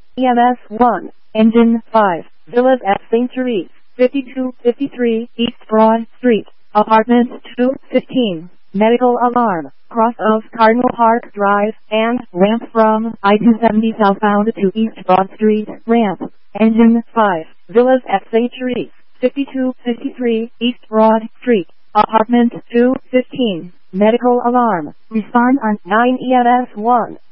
EMS 1, Engine 5, Villas at St. Therese, 5253 East Broad Street, Apartment 215. Medical alarm, cross of Cardinal Park Drive, and ramp from I-270 southbound to East Broad Street, ramp. Engine 5, Villas at St. Therese, 5253 East Broad Street, Apartment 215. Medical alarm. Respond on 9 EMS 1.